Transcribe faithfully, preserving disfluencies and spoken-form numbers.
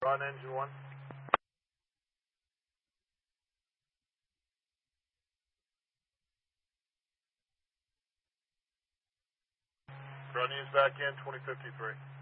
Run engine one. Ground news back in, twenty fifty-three.